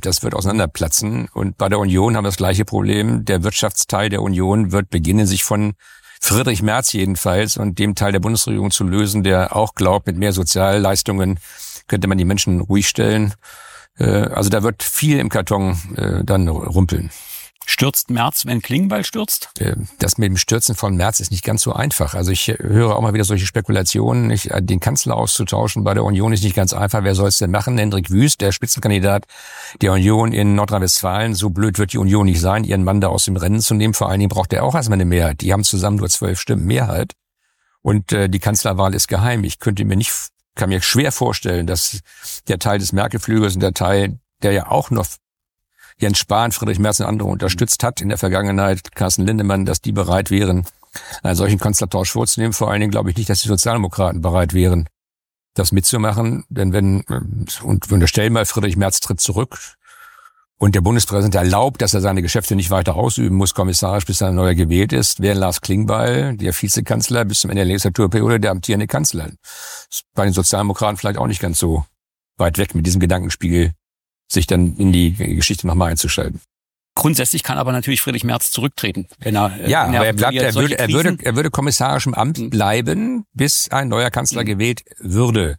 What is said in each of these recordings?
Das wird auseinanderplatzen. Und bei der Union haben wir das gleiche Problem. Der Wirtschaftsteil der Union wird beginnen, sich von Friedrich Merz jedenfalls und dem Teil der Bundesregierung zu lösen, der auch glaubt, mit mehr Sozialleistungen könnte man die Menschen ruhig stellen. Also da wird viel im Karton dann rumpeln. Stürzt Merz, wenn Klingbeil stürzt? Das mit dem Stürzen von Merz ist nicht ganz so einfach. Also ich höre auch mal wieder solche Spekulationen. Den Kanzler auszutauschen bei der Union ist nicht ganz einfach. Wer soll es denn machen? Hendrik Wüst, der Spitzenkandidat der Union in Nordrhein-Westfalen. So blöd wird die Union nicht sein, ihren Mann da aus dem Rennen zu nehmen. Vor allen Dingen braucht er auch erstmal eine Mehrheit. Die haben zusammen nur 12 Stimmen Mehrheit. Und die Kanzlerwahl ist geheim. Ich kann mir schwer vorstellen, dass der Teil des Merkel-Flügels und der Teil, der ja auch noch Jens Spahn, Friedrich Merz und andere unterstützt hat in der Vergangenheit, Carsten Lindemann, dass die bereit wären, einen solchen Kanzlertausch vorzunehmen. Vor allen Dingen glaube ich nicht, dass die Sozialdemokraten bereit wären, das mitzumachen. Denn wir unterstellen mal, Friedrich Merz tritt zurück und der Bundespräsident erlaubt, dass er seine Geschäfte nicht weiter ausüben muss, kommissarisch, bis ein neuer gewählt ist, wäre Lars Klingbeil, der Vizekanzler, bis zum Ende der Legislaturperiode der amtierende Kanzler. Ist bei den Sozialdemokraten vielleicht auch nicht ganz so weit weg mit diesem Gedankenspiegel, sich dann in die Geschichte nochmal einzuschalten. Grundsätzlich kann aber natürlich Friedrich Merz zurücktreten. Aber er würde kommissarisch im Amt bleiben, bis ein neuer Kanzler gewählt würde.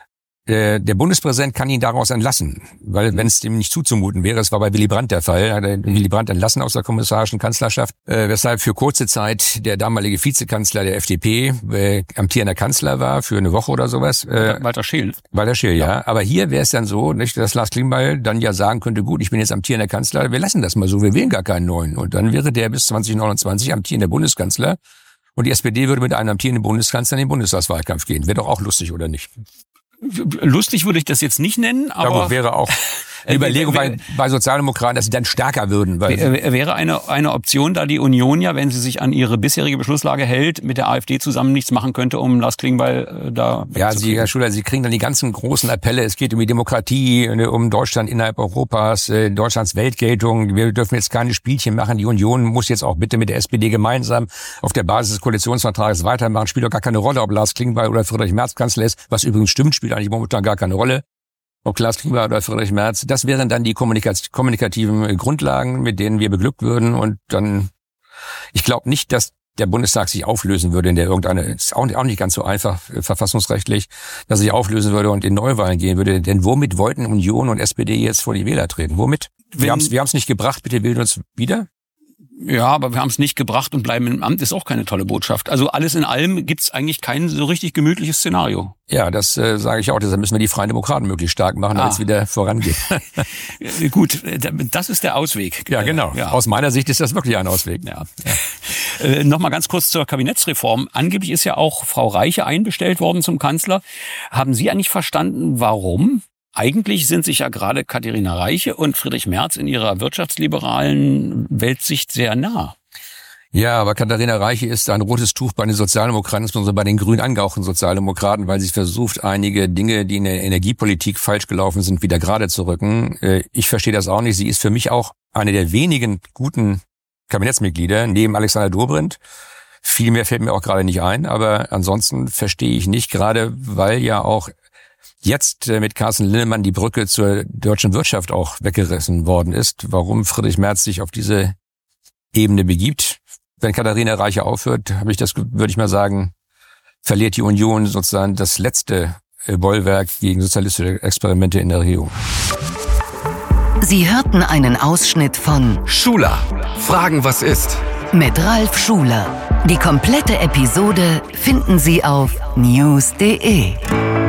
Der Bundespräsident kann ihn daraus entlassen, weil wenn es dem nicht zuzumuten wäre, es war bei Willy Brandt der Fall, hat er Willy Brandt entlassen aus der kommissarischen Kanzlerschaft, weshalb für kurze Zeit der damalige Vizekanzler der FDP amtierender Kanzler war, für eine Woche oder sowas. Walter Scheel. Walter Scheel, ja. Aber hier wäre es dann so, nicht, dass Lars Klingbeil dann ja sagen könnte, gut, ich bin jetzt amtierender Kanzler, wir lassen das mal so, wir wählen gar keinen neuen. Und dann wäre der bis 2029 amtierender Bundeskanzler und die SPD würde mit einem amtierenden Bundeskanzler in den Bundestagswahlkampf gehen. Wäre doch auch lustig, oder nicht? Lustig würde ich das jetzt nicht nennen, aber gut, wäre auch eine Überlegung bei Sozialdemokraten, dass sie dann stärker würden. Wäre eine Option, da die Union ja, wenn sie sich an ihre bisherige Beschlusslage hält, mit der AfD zusammen nichts machen könnte, um Lars Klingbeil da wegzukriegen. Ja, Herr Schuler, Sie kriegen dann die ganzen großen Appelle. Es geht um die Demokratie, um Deutschland innerhalb Europas, Deutschlands Weltgeltung. Wir dürfen jetzt keine Spielchen machen. Die Union muss jetzt auch bitte mit der SPD gemeinsam auf der Basis des Koalitionsvertrages weitermachen. Spielt doch gar keine Rolle, ob Lars Klingbeil oder Friedrich Merz Kanzler ist, was übrigens stimmt, spielt eigentlich momentan gar keine Rolle. Ob Lars Klingbeil oder Friedrich Merz, das wären dann die kommunikativen Grundlagen, mit denen wir beglückt würden. Und dann, ich glaube nicht, dass der Bundestag sich auflösen würde, in der ist auch nicht ganz so einfach verfassungsrechtlich, dass er sich auflösen würde und in Neuwahlen gehen würde. Denn womit wollten Union und SPD jetzt vor die Wähler treten? Womit? Wir haben es nicht gebracht, bitte wählen uns wieder. Ja, aber wir haben es nicht gebracht und bleiben im Amt, ist auch keine tolle Botschaft. Also alles in allem gibt's eigentlich kein so richtig gemütliches Szenario. Ja, das sage ich auch. Deshalb müssen wir die Freien Demokraten möglichst stark machen, damit es wieder vorangeht. Gut, das ist der Ausweg. Ja, genau. Ja. Aus meiner Sicht ist das wirklich ein Ausweg. Ja. Nochmal ganz kurz zur Kabinettsreform. Angeblich ist ja auch Frau Reiche einbestellt worden zum Kanzler. Haben Sie eigentlich verstanden, warum? Eigentlich sind sich ja gerade Katharina Reiche und Friedrich Merz in ihrer wirtschaftsliberalen Weltsicht sehr nah. Ja, aber Katharina Reiche ist ein rotes Tuch bei den Sozialdemokraten, insbesondere bei den grün angehauchten Sozialdemokraten, weil sie versucht, einige Dinge, die in der Energiepolitik falsch gelaufen sind, wieder gerade zu rücken. Ich verstehe das auch nicht. Sie ist für mich auch eine der wenigen guten Kabinettsmitglieder, neben Alexander Dobrindt. Viel mehr fällt mir auch gerade nicht ein, aber ansonsten verstehe ich nicht, gerade weil ja auch jetzt mit Carsten Lindemann die Brücke zur deutschen Wirtschaft auch weggerissen worden ist, warum Friedrich Merz sich auf diese Ebene begibt. Wenn Katharina Reiche aufhört, würde ich mal sagen, verliert die Union sozusagen das letzte Bollwerk gegen sozialistische Experimente in der Regierung. Sie hörten einen Ausschnitt von Schuler. Fragen, was ist? Mit Ralf Schuler. Die komplette Episode finden Sie auf news.de.